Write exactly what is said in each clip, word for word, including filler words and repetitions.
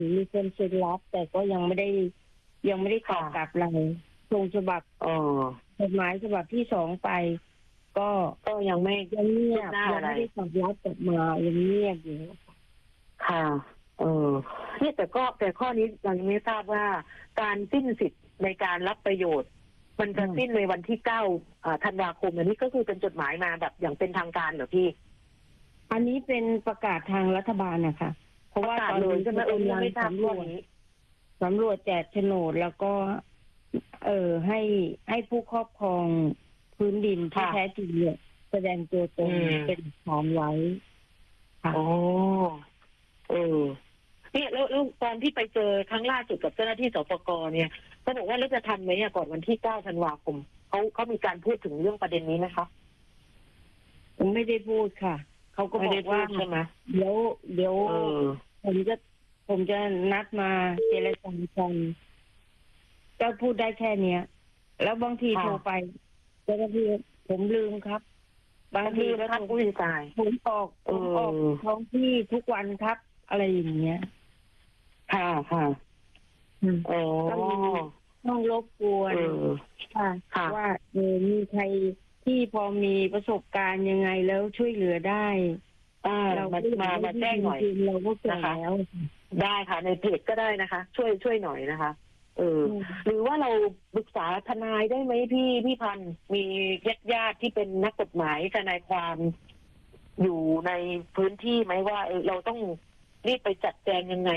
มีคนเซ็นรับ แต่ก็ยังไม่ได้ ยังไม่ได้ตอบกลับเรา ส่งฉบับเออจดหมายฉบับที่ สอง ไป ก็ก็ยังไม่ยังเงียบคืบหน้ายัอะไรไม่ได้ตอบรับกลับมา ยังเงียบอยู่ค่ะ เออ เนี่ยแต่ก็ แต่ข้อนี้เรายังไม่ทราบว่า การสิ้นสิทธิ์ในการรับประโยชน์ มันจะอืมสิ้นในวันที่ เก้า อ่า ธันวาคม อันนี้ก็คือเป็นจดหมายมาแบบอย่างเป็นทางการเหรอพี่? อันนี้เป็นประกาศทางรัฐบาลน่ะค่ะ เพราะว่าตอนเลยนี้ใช่ไหม? เออ ยังไม่ทราบข้อนี้สำรวจแจกโฉนด แล้วก็ เอ่อ ให้ ให้ผู้ครอบครองพื้นดินที่ค่ะแท้จริงเนี่ย แสดงตัวตอืนมเป็นหลักฐานไว้ ค่ะอ๋อ เออ เนี่ยแล้ว แล้วตอนที่ไปเจอครั้งล่าสุดกับเจ้าหน้าที่ สปก. เนี่ย เขาบอกว่า แล้วจะทันไหมอะก่อนวันที่ เก้า ธันวาคม เขา เขามีการพูดถึงเรื่องประเด็นนี้ไหมคะ? ผมไม่ได้พูดค่ะ เขาก็ไม่บไดอ้กพูว่าดใช่ไหม? เดี๋ยว เดี๋ยวเออผมจะ ผมจะนัดมาเจรจากัน ก็พูดได้แค่เนี้ย แล้วบางทีค่ะโทรไป เจ้าหน้าที่ ผมลืมครับ บางบางททีีก็ครัโทบรอุ๊ย ตายผมออกเอผมออกอท้องที่ทุกวันครับ อะไรอย่างเงี้ยค่ะ ค่ะอืมอ๋อก็มี ต้องรบกวเอน อค่ะค่ะว่า เออ มีใครที่พอมีประสบการณ์ยังไงแล้วช่วยเหลือได้อาเรามาก็อยกมาได้มาแจ้งหน่อยจริง ๆ เราก็แก่นะคะแล้วได้ค่ะ ในเพจก็ได้นะคะ ช่วย ช่วยหน่อยนะคะ เอออืมหรือว่าเราปรึกษาทนายได้ไหมพี่ พี่พันธุ์ มีญาติ ๆ ที่เป็นนักกฎหมาย ทนายความอยู่ในพื้นที่ไหมว่า เออ เราต้องรีบไปจัดแจงยังไง?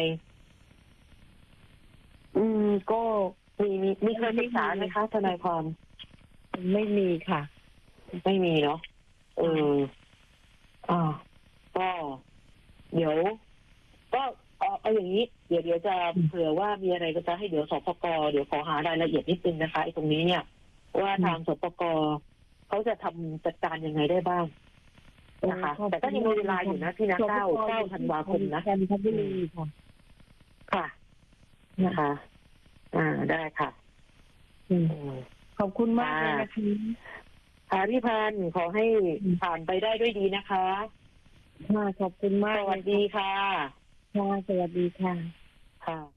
อืม ก็มี มี มีเคยปรึกษาไหมคะ ทนายความ? ไม่มีค่ะไม่มีเนาะ เออ อา ก็ เดี๋ยว ก็ เอา เอาอย่างงี้ เดี๋ยว เดี๋ยวจะอืมเผื่อว่ามีอะไรก็จะให้เดี๋ยว สปก. เดี๋ยวขอหารายละเอียดนิดหนึ่งนะคะ ไอ้ตรงนี้เนี่ย ว่าอืมทาง สปก. เขาจะทำ จัดการยังไงได้บ้าง? นะคะขอบแต่ก็ยังมีเวลาอยู่นะพี่นะสปเก้าก. เก้าอยู่ธันที่วาคมนะจันทบุอืรีมค่ะค่ะ นะคะ อา ได้ค่ะอืมอืมขอบคุณมากเลยค่ะนะคะค่ะ พี่พันธุ์ ขอให้อืมผ่านไปได้ด้วยดีนะคะค่ะ ขอบคุณมาสกวัสดีค่ะค่ะ สวัสดีค่ะค่ะ